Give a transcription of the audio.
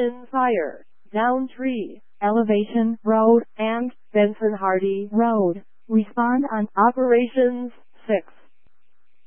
Elevation Fire, Downtree, Elevation Road, and Benson Hardy Road. Respond on Operations 6.